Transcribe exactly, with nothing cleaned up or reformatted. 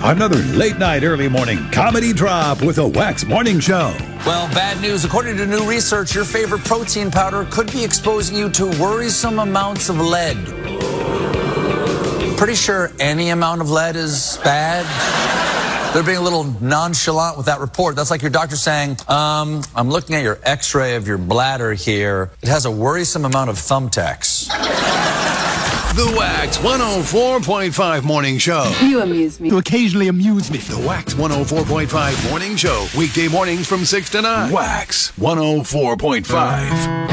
Another late night, early morning comedy drop with a Wax Morning Show. Well, bad news. According to new research, your favorite protein powder could be exposing you to worrisome amounts of lead. Pretty sure any amount of lead is bad. They're being a little nonchalant with that report. That's like your doctor saying, um, I'm looking at your x-ray of your bladder here. It has a worrisome amount of thumbtacks. The Wax one oh four point five Morning Show. You amuse me. You occasionally amuse me. The Wax one oh four point five Morning Show. Weekday mornings from six to nine. Wax one oh four point five.